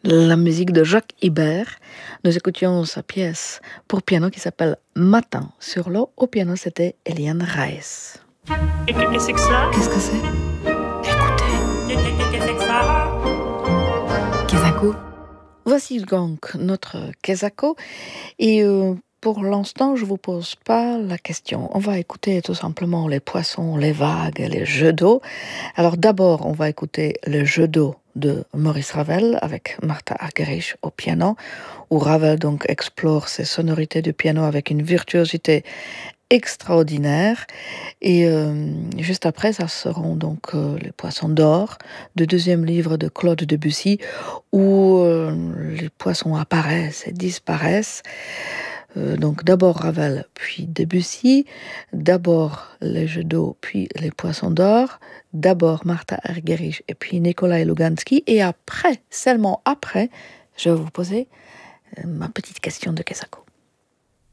la musique de Jacques Ibert. Nous écoutions sa pièce pour piano qui s'appelle Matin sur l'eau. Au piano, c'était Eliane Reyes. Qu'est-ce que ça? Qu'est-ce que c'est? Écoutez. Qu'est-ce que ça? Kezako. Voici donc notre Kezako. Et pour l'instant, je vous pose pas la question. On va écouter tout simplement les poissons, les vagues, les jeux d'eau. Alors d'abord, on va écouter le jeu d'eau de Maurice Ravel avec Martha Argerich au piano, où Ravel donc explore ses sonorités du piano avec une virtuosité extraordinaire. Et juste après, ça seront donc les poissons d'or, le deuxième livre de Claude Debussy, où les poissons apparaissent et disparaissent. Donc d'abord Ravel, puis Debussy, d'abord les jeux d'eau, puis les poissons d'or, d'abord Martha Argerich et puis Nikolai Lugansky, et après, seulement après, je vais vous poser ma petite question de Kezako.